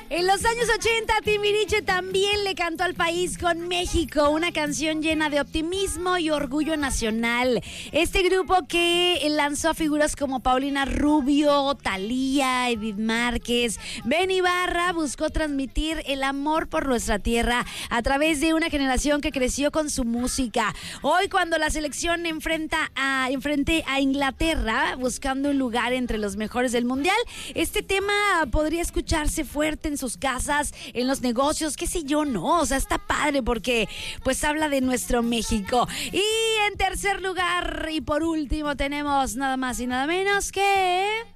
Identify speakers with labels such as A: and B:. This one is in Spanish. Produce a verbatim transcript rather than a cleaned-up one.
A: En los años ochenta, Timbiriche también le cantó al país con México, una canción llena de optimismo y orgullo nacional. Este grupo que lanzó a figuras como Paulina Rubio, Thalía, Edith Márquez, Ben Ibarra, buscó transmitir el amor por nuestra tierra a través de una generación que creció con su música. Hoy, cuando la selección enfrenta a, enfrente a Inglaterra, buscando un lugar entre los mejores del mundial, este tema podría escucharse fuerte en sus casas, en los negocios, qué sé yo, no, o sea, está padre porque pues habla de nuestro México. Y en tercer lugar y por último tenemos nada más y nada menos que...